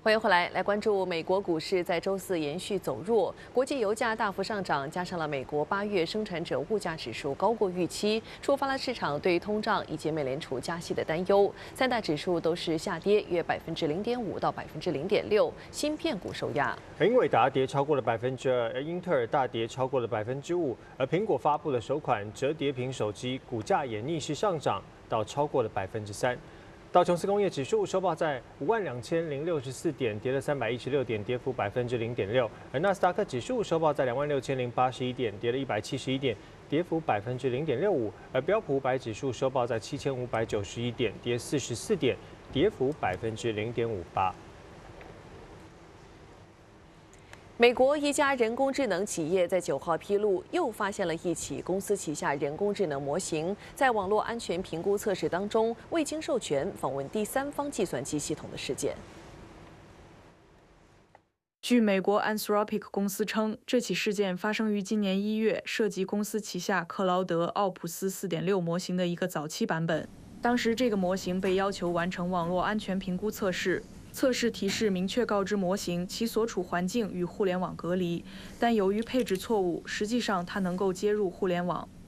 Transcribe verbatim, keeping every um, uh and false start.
欢迎回来，来关注美国股市在周四延续走弱，国际油价大幅上涨，加上了美国八月生产者物价指数高过预期，触发了市场对通胀以及美联储加息的担忧。三大指数都是下跌，约百分之零点五到百分之零点六，芯片股受压。 英伟达跌超过了百分之二，而英特尔大跌超过了百分之五，而苹果发布了首款折叠屏手机，股价也逆势上涨到超过了百分之三。 道琼斯工业指数收报在五万两千零六十四点，跌了三百一十六点，跌幅百分之零点六。而纳斯达克指数收报在两万六千零八十一点，跌了一百七十一点，跌幅百分之零点六五。而标普五百指数收报在七千五百九十一点，跌四十四点，跌幅百分之零点五八。 美国一家人工智能企业在九号披露，又发现了一起公司旗下人工智能模型在网络安全评估测试当中未经授权访问第三方计算机系统的事件。 据美国 Anthropic 公司称，这起事件发生于今年一月，涉及公司旗下克劳德奥普斯 四点六 模型的一个早期版本。当时，这个模型被要求完成网络安全评估测试。 测试提示明确告知模型其所处环境与互联网隔离，但由于配置错误，实际上它能够接入互联网。